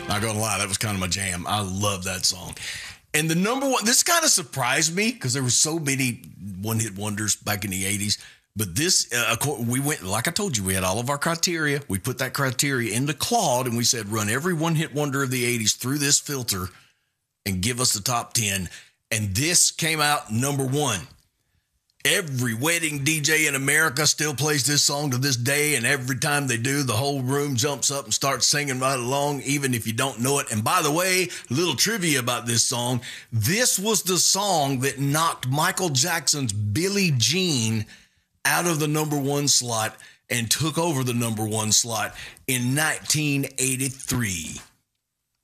Not gonna lie, that was kind of my jam. I love that song. And the number one, this kind of surprised me because there were so many one-hit wonders back in the 80s. But this, we went, like I told you, we had all of our criteria. We put that criteria into Claude and we said, run every one-hit wonder of the 80s through this filter and give us the top 10. And this came out number one. Every wedding DJ in America still plays this song to this day, and every time they do, the whole room jumps up and starts singing right along, even if you don't know it. And by the way, a little trivia about this song. This was the song that knocked Michael Jackson's Billie Jean out of the number one slot and took over the number one slot in 1983.